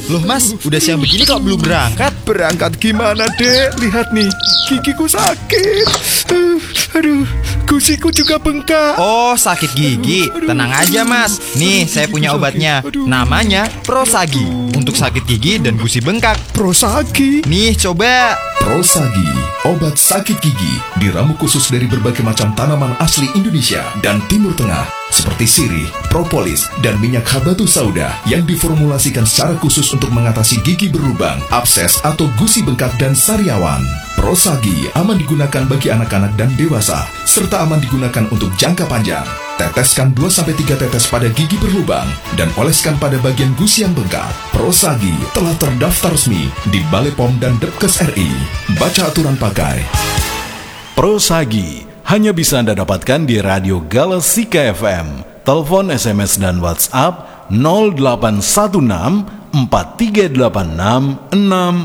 Loh mas, udah siang begini kok belum berangkat? Berangkat gimana dek? Lihat nih, gigiku sakit. Aduh, gusiku juga bengkak. Oh, sakit gigi. Tenang aja mas. Nih, saya punya obatnya. Namanya Prosagi. Untuk sakit gigi dan gusi bengkak. Prosagi? Nih, coba. Prosagi, obat sakit gigi, diramu khusus dari berbagai macam tanaman asli Indonesia dan Timur Tengah, seperti sirih, propolis, dan minyak habatus sauda yang diformulasikan secara khusus untuk mengatasi gigi berlubang, abses atau gusi bengkak dan sariawan. Prosagi aman digunakan bagi anak-anak dan dewasa, serta aman digunakan untuk jangka panjang. Teteskan 2-3 tetes pada gigi berlubang dan oleskan pada bagian gusi yang bengkak. Prosagi telah terdaftar resmi di Balai POM dan Depkes RI. Baca aturan pakai. Prosagi hanya bisa Anda dapatkan di Radio Galasika FM. Telepon, SMS, dan WhatsApp 0816 4386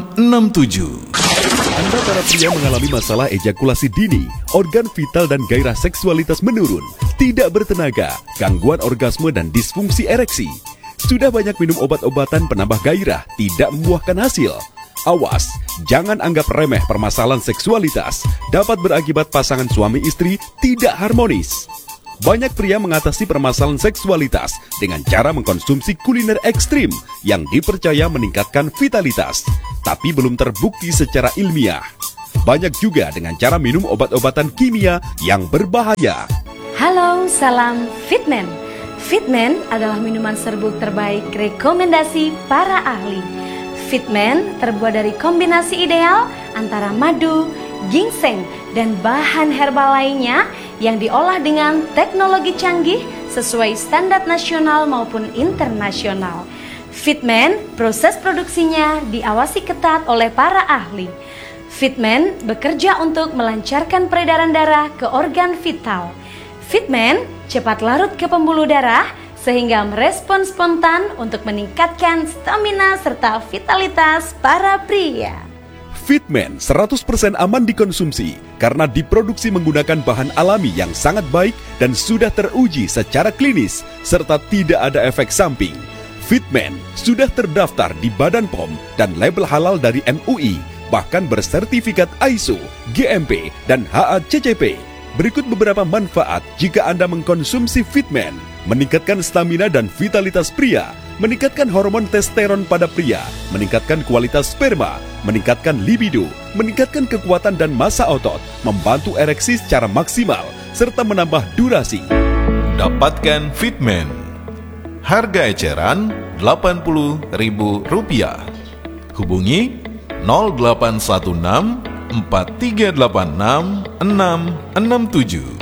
667. Anda para pria mengalami masalah ejakulasi dini, organ vital dan gairah seksualitas menurun, tidak bertenaga, gangguan orgasme dan disfungsi ereksi. Sudah banyak minum obat-obatan penambah gairah, tidak membuahkan hasil. Awas, jangan anggap remeh permasalahan seksualitas, dapat berakibat pasangan suami istri tidak harmonis. Banyak pria mengatasi permasalahan seksualitas dengan cara mengkonsumsi kuliner ekstrim yang dipercaya meningkatkan vitalitas, tapi belum terbukti secara ilmiah. Banyak juga dengan cara minum obat-obatan kimia yang berbahaya. Halo, salam Fitman. Fitman adalah minuman serbuk terbaik rekomendasi para ahli. Fitman terbuat dari kombinasi ideal antara madu, ginseng, dan bahan herbal lainnya yang diolah dengan teknologi canggih sesuai standar nasional maupun internasional. Fitman, proses produksinya diawasi ketat oleh para ahli. Fitman bekerja untuk melancarkan peredaran darah ke organ vital. Fitman cepat larut ke pembuluh darah sehingga merespon spontan untuk meningkatkan stamina serta vitalitas para pria. Fitman 100% aman dikonsumsi karena diproduksi menggunakan bahan alami yang sangat baik dan sudah teruji secara klinis serta tidak ada efek samping. Fitman sudah terdaftar di Badan POM dan label halal dari MUI, bahkan bersertifikat ISO, GMP, dan HACCP. Berikut beberapa manfaat jika Anda mengkonsumsi Fitman: meningkatkan stamina dan vitalitas pria, meningkatkan hormon testosteron pada pria, meningkatkan kualitas sperma, meningkatkan libido, meningkatkan kekuatan dan massa otot, membantu ereksi secara maksimal, serta menambah durasi. Dapatkan Fitman. Harga eceran Rp80.000. Hubungi 0816 4386 667.